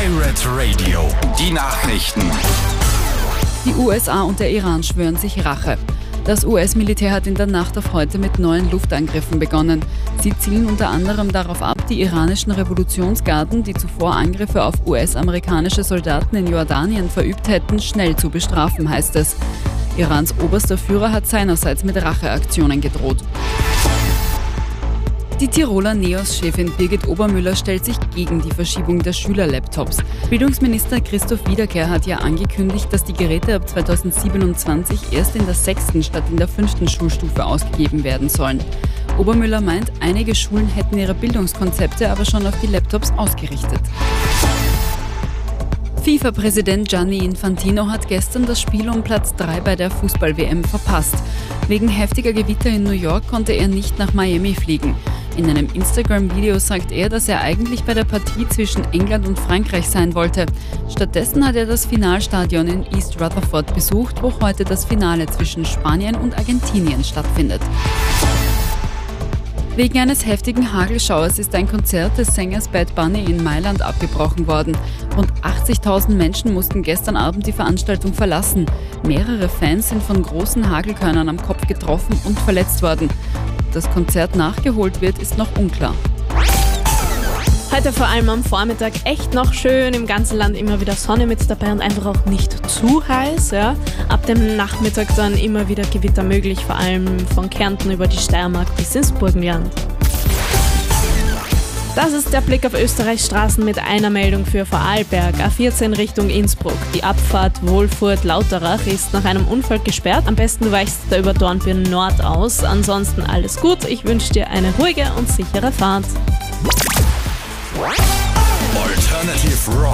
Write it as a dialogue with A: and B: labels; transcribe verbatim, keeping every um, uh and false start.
A: Pirate Radio, die Nachrichten.
B: Die U S A und der Iran schwören sich Rache. Das U S-Militär hat in der Nacht auf heute mit neuen Luftangriffen begonnen. Sie zielen unter anderem darauf ab, die iranischen Revolutionsgarden, die zuvor Angriffe auf U S-amerikanische Soldaten in Jordanien verübt hätten, schnell zu bestrafen, heißt es. Irans oberster Führer hat seinerseits mit Racheaktionen gedroht. Die Tiroler NEOS-Chefin Birgit Obermüller stellt sich gegen die Verschiebung der Schülerlaptops. Bildungsminister Christoph Wiederkehr hat ja angekündigt, dass die Geräte ab zweitausendsiebenundzwanzig erst in der sechsten statt in der fünften Schulstufe ausgegeben werden sollen. Obermüller meint, einige Schulen hätten ihre Bildungskonzepte aber schon auf die Laptops ausgerichtet. FIFA-Präsident Gianni Infantino hat gestern das Spiel um Platz drei bei der Fußball-W M verpasst. Wegen heftiger Gewitter in New York konnte er nicht nach Miami fliegen. In einem Instagram-Video sagt er, dass er eigentlich bei der Partie zwischen England und Frankreich sein wollte. Stattdessen hat er das Finalstadion in East Rutherford besucht, wo heute das Finale zwischen Spanien und Argentinien stattfindet. Wegen eines heftigen Hagelschauers ist ein Konzert des Sängers Bad Bunny in Mailand abgebrochen worden. Rund achtzigtausend Menschen mussten gestern Abend die Veranstaltung verlassen. Mehrere Fans sind von großen Hagelkörnern am Kopf getroffen und verletzt worden. Ob das Konzert nachgeholt wird, ist noch unklar.
C: Heute vor allem am Vormittag echt noch schön, im ganzen Land immer wieder Sonne mit dabei und einfach auch nicht zu heiß. Ja. Ab dem Nachmittag dann immer wieder Gewitter möglich, vor allem von Kärnten über die Steiermark bis ins Burgenland. Das ist der Blick auf Österreichs Straßen mit einer Meldung für Vorarlberg. A vierzehn Richtung Innsbruck. Die Abfahrt Wohlfurt-Lauterach ist nach einem Unfall gesperrt. Am besten du weichst da über Dornbirn Nord aus. Ansonsten alles gut. Ich wünsche dir eine ruhige und sichere Fahrt.
A: Alternative Rock.